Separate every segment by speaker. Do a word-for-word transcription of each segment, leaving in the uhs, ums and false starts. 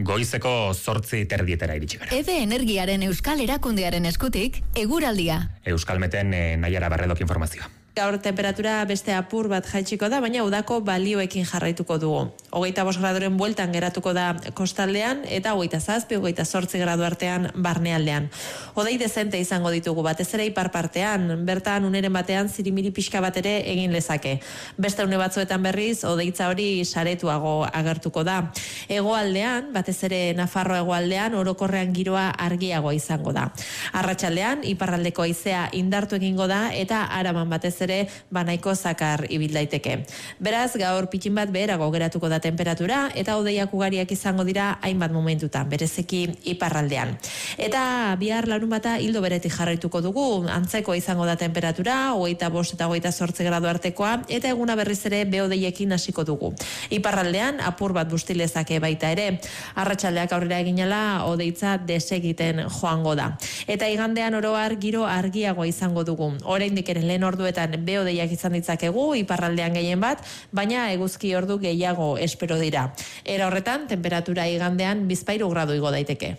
Speaker 1: Goizeko zortzi terdietera iritsi gara.
Speaker 2: Ede Energiaren Euskal Erakundearen eskutik, eguraldia.
Speaker 1: Euskalmeten eh, Naiara Barredok informazioa.
Speaker 3: Gaur temperatura beste apur bat jaitsiko da, baina udako balioekin jarraituko dugu. Hogeita bost gradoren bueltan geratuko da kostaldean, eta hogeita zazpi, hogeita zortzi gradu artean barnealdean. Hodei dezente izango ditugu, batez ere ipar partean, bertan uneren batean zirimiri pixka bat ere egin lezake. Beste une batzuetan berriz, hodeitza hori saretuago agertuko da. Hegoaldean, batez ere Nafarro hegoaldean, orokorrean giroa argiago izango da. Arratsaldean, iparraldeko haizea indartu egingo da, eta Araban batez ere banaiko zakar ibil daiteke. Beraz, gaur pitxin bat beherago geratuko da temperatura, eta hodeiak ugariak izango dira hainbat momentutan, berezeki iparraldean. Eta bihar larun bata hildo beretik jarraituko dugu, antzeko izango da temperatura, hogeita bost eta hogeita zortzi gradu artekoa, eta eguna berriz ere behodeiekin hasiko dugu. Iparraldean, apur bat bustilezake baita ere, arratsaldeak aurrera eginela, hodeitza desegiten joango da. Eta igandean oroar giro argiago izango dugu. Oraindik ere lehen orduetan behodeiak izan ditzakegu, iparraldean gehien bat, baina eguzki ordu gehiago espero dira. Era horretan, temperatura igandean bizpahiru gradu igo daiteke.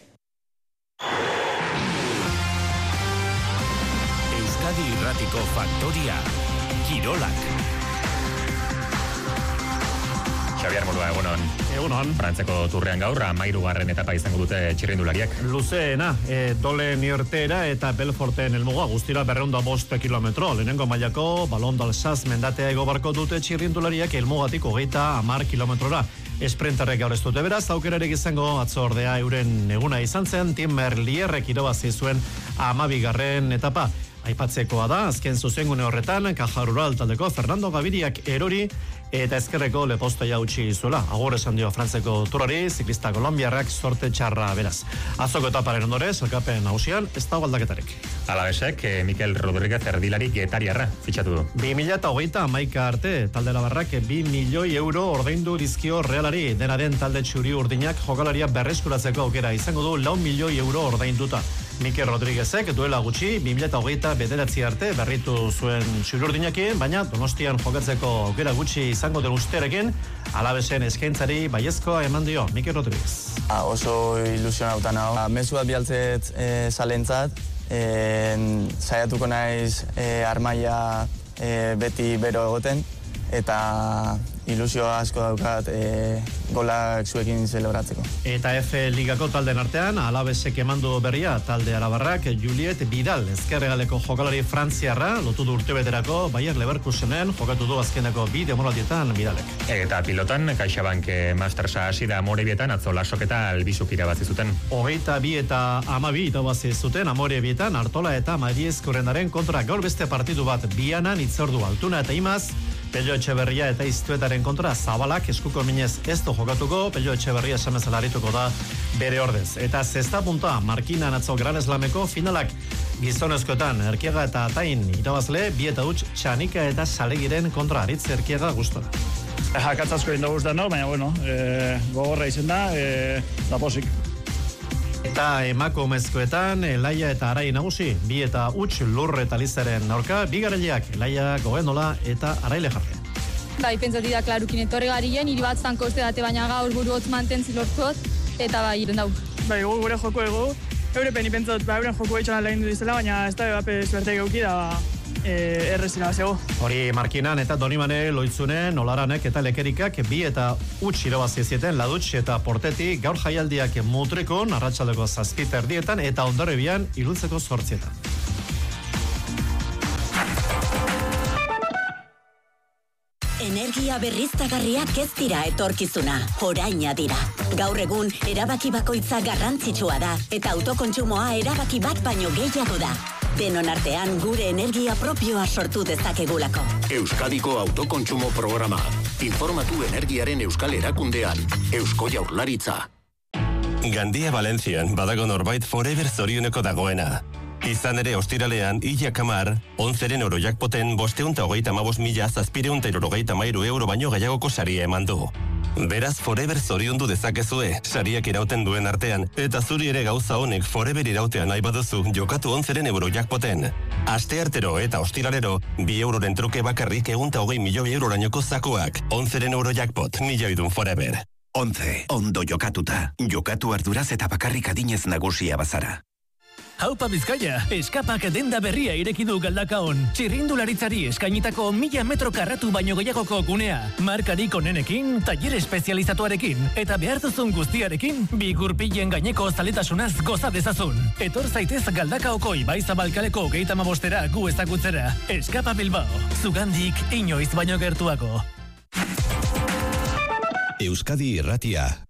Speaker 4: Euskadi Irratiko Faktoria, Kirolak.
Speaker 1: Xabier Murua, egunon.
Speaker 5: Egunon.
Speaker 1: Frantzeko turrean gaur, amairugarren etapa izango dute txirrindulariak.
Speaker 5: Luzeena, e, Dole Niortera eta Belforten helmuga guztira berreunda bost kilometro. Lehenengo mailako Balon d'Alsace mendatea ego barko dute txirrindulariak helmugatik hogeita hamar kilometrora. Esprinterrek gaur ez dute beraz, aukerarek izango atzordea euren eguna izan zen, Tim Merlierrek irabazi zuen hamabigarren etapa. Aipatzekoa da, azken zuzengune horretan, Caja Rural taldeko Fernando Gaviriak erori eta ezkerreko lepostoia utzi zuela. Agur esan dio Frantzeko turari, ziklista kolombiarrak sorte txarra beraz. Azoko etaparen ondorez, elkapen nagusian, ez da aldaketarik.
Speaker 1: Alabesek, eh, Mikel Rodríguez erdilari getariarra fitxatu du.
Speaker 5: bi mila hogeita hamaika arte, talde labarrak bi milioi euro ordaindu dizkio Realari. Dena den talde txuri urdinak jokalaria berreskuratzeko aukera izango du lau milioi euro ordainduta. Mikel Rodríguezek duela gutxi bi mila hogeita bederatzi arte berritu zuen txuri-urdinakin, baina Donostian jokatzeko aukera gutxi izango den usterekin, Alabesen eskaintzari baiezkoa eman dio Mikel Rodríguez.
Speaker 6: Ah, oso ilusionauta nago. Ah, mezu bat bialtzet e, salentzat, e, saiatuko naiz e, armaia e, beti bero egoten, eta ilusio asko daukat e, golak zuekin zelebratzeko.
Speaker 5: Eta F Ligako talden artean, Alabesek emandu berria talde arabarrak Juliet Vidal, ezkerregaleko jokalari frantziarra, lotu du urtebeterako Bayer Leverkusenen, jokatu du azkeneko bi demoraldietan Vidalek.
Speaker 1: Eta pilotan, CaixaBank Mastersa hasi da Amorebietan, atzo Lasok eta Albizuk irabazi zuten.
Speaker 5: Hogeita bi eta amabi irabazi zuten Amorebietan, Artola eta Mariezkorrenaren kontra gaur beste partidu bat Bianan, Itzordu, Altuna eta Imaz, Pello Etxeberria eta Iztuetaren kontra Zabalak eskuko minez ez du jokatuko, Pello Etxeberria esamezala harituko da bere ordez. Eta zesta punta, Markina atzo Gran Eslameko finalak gizonezkoetan Erkiega eta Atain irabazle, bi eta huts Txanika eta Salegiren kontra Aritz Erkiega gustora.
Speaker 7: Jakatzasko egin dugu no, baina bueno, e, gogorra izen da, e, da posik.
Speaker 5: Eta emakumezkoetan, Elaia eta Arai nagusi, bi eta huts Lur eta Lizaren aurka, bi garaileak, Elaia Goendola eta Arai Lejarre.
Speaker 8: Bai, pentsati da, klarukin etorri garien, hiri bat zanko uste date, baina gaur buru hotz mantentzi lortzot, eta bai, iren dau.
Speaker 7: Bai, gu gure joko egu, eure peni pentsat, ba, euren joko etxan lehin du dizela, baina ez da bape zuertek euki da, e, errezina bazego.
Speaker 5: Hori Markinan eta Donimane Loitzunen, Olaranek eta Lekerikak bi eta huts irabazi zieten Ladutx eta Porteti gaur jaialdiak Mutrekon, arratsaldeko zazpi erdietan eta Hondarribian iluntzeko zortzietan.
Speaker 9: Energia berriztagarriak ez dira etorkizuna, oraina dira. Gaur egun, erabaki bakoitza garrantzitsua da, eta autokontsumoa erabaki bat baino gehiago da. Denon artean gure energia propioa sortu dezakegulako.
Speaker 4: Euskadiko autokontsumo programa. Informatu energiaren euskal erakundean. Eusko Jaurlaritza. Gandia Valentzian badago norbait forever zorioneko dagoena. Izan ere ostiralean, Illa Kamar, onzeren euro jackpoten bosteunta hogeita amabos mila zazpireunta irurogeita mairu euro baino gehiagoko saria eman du. Beraz forever zoriondu dezakezue, sariak irauten duen artean, eta zuri ere gauza honek forever irautean nahi baduzu jokatu onzeren euro jackpoten. Aste artero eta ostiralero, bi euroren truke bakarrik egunta hogei milioi eurorainoko zakoak, onzeren euro jackpot, milioi dun forever.
Speaker 10: Ontze, ondo jokatuta. Jokatu arduraz eta bakarrik adinez nagusia bazara.
Speaker 11: Haupa Bizkaia, eskapak denda berria ireki du Galdakaon. Txirrindularitzari eskainitako mila metro karratu baino gehiagoko gunea. Markarik onenekin, taller espezializatuarekin, eta behar duzun guztiarekin, bi gurpilen gaineko zaletasunaz goza dezazun. Etor zaitez Galdakaoko Ibai Zabalkaleko geita mabostera gu ezagutzera. Eskapa Bilbao, zugandik inoiz baino gertuago.
Speaker 12: Euskadi Irratia.